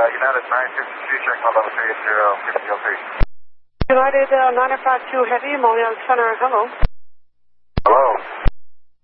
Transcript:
United 952, check my level 380, 5003. United 952 Heavy, Montreal Center, hello.